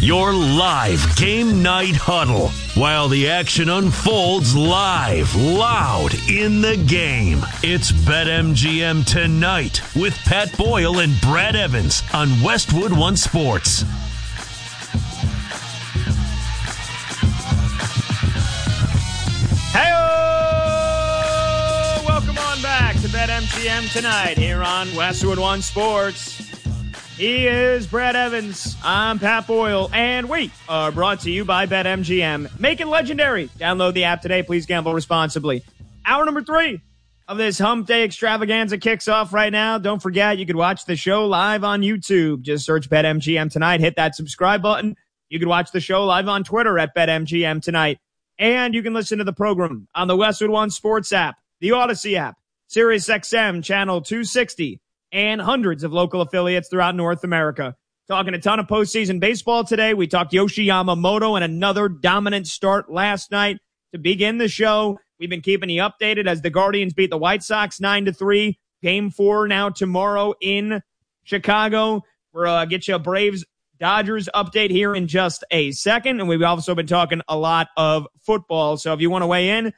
Your live game night huddle while the action unfolds live, loud in the game. It's BetMGM Tonight with Pat Boyle and Brad Evans on Westwood One Sports. Hey-o! Welcome on back to BetMGM Tonight here on Westwood One Sports. He is Brad Evans. I'm Pat Boyle, and we are brought to you by BetMGM. Make it legendary. Download the app today. Please gamble responsibly. Hour number 3 of this Hump Day extravaganza kicks off right now. Don't forget, you could watch the show live on YouTube. Just search BetMGM Tonight. Hit that subscribe button. You can watch the show live on Twitter at BetMGM Tonight. And you can listen to the program on the Westwood One Sports app, the Odyssey app, SiriusXM Channel 260, and hundreds of local affiliates throughout North America. Talking a ton of postseason baseball today. We talked Yoshi Yamamoto and another dominant start last night to begin the show. We've been keeping you updated as the Guardians beat the White Sox 9-3. Game 4 now tomorrow in Chicago. We're get you a Braves-Dodgers update here in just a second. And we've also been talking a lot of football. So if you want to weigh in,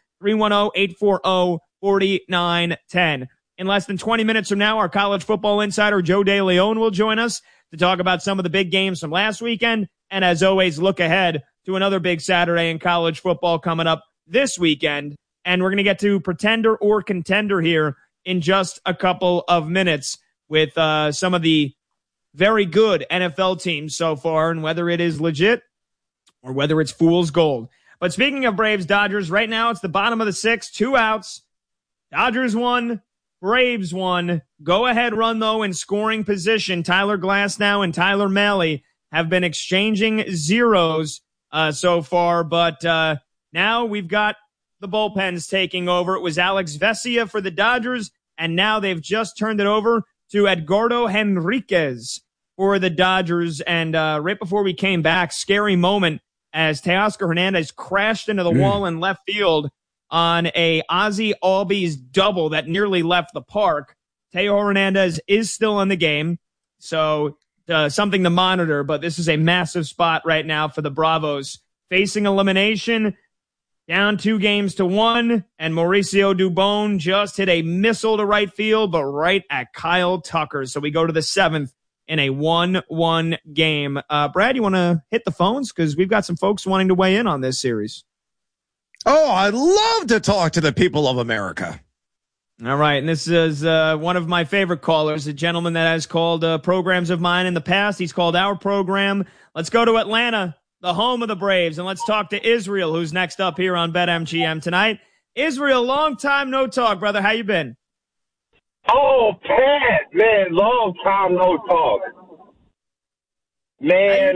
310-840-4910. In less than 20 minutes from now, our college football insider, Joe DeLeon, will join us to talk about some of the big games from last weekend. And as always, look ahead to another big Saturday in college football coming up this weekend. And we're going to get to pretender or contender here in just a couple of minutes with some of the very good NFL teams so far and whether it is legit or whether it's fool's gold. But speaking of Braves-Dodgers, right now it's the bottom of the 6th, 2 outs. Dodgers won. Braves won. Go-ahead run, though, in scoring position. Tyler Glasnow and Tyler Mahle have been exchanging zeros so far, but now we've got the bullpens taking over. It was Alex Vesia for the Dodgers, and now they've just turned it over to Edgardo Henriquez for the Dodgers. And right before we came back, scary moment as Teoscar Hernandez crashed into the wall in left field on a Ozzie Albies double that nearly left the park. Teo Hernandez is still in the game, so something to monitor, but this is a massive spot right now for the Bravos. Facing elimination, down 2-1, and Mauricio Dubon just hit a missile to right field, but right at Kyle Tucker. So we go to the 7th in a 1-1 game. Brad, you want to hit the phones? Because we've got some folks wanting to weigh in on this series. Oh, I'd love to talk to the people of America. All right, and this is one of my favorite callers, a gentleman that has called programs of mine in the past. He's called our program. Let's go to Atlanta, the home of the Braves, and let's talk to Israel, who's next up here on BetMGM Tonight. Israel, long time no talk, brother. How you been? Oh, Pat, man, long time no talk. Man,